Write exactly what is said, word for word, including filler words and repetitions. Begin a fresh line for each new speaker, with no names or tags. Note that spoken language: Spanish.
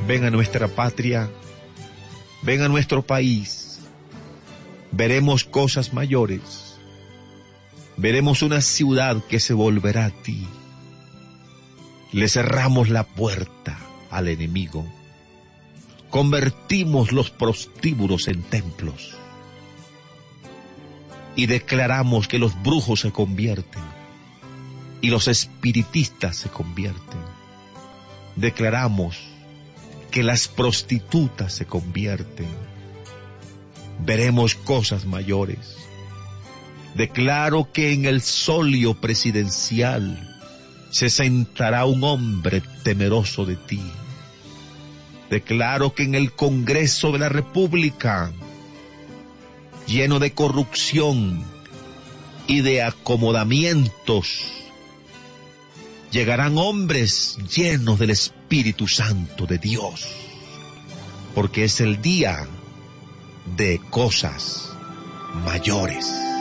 Ven a nuestra patria, ven a nuestro país, veremos cosas mayores, veremos una ciudad que se volverá a ti. Le cerramos la puerta al enemigo, convertimos los prostíbulos en templos y declaramos que los brujos se convierten y los espiritistas se convierten. Declaramos que las prostitutas se convierten. Veremos cosas mayores. Declaro que en el solio presidencial se sentará un hombre temeroso de ti. Declaro que en el Congreso de la República, lleno de corrupción y de acomodamientos, llegarán hombres llenos del Espíritu Santo de Dios, porque es el día de cosas mayores.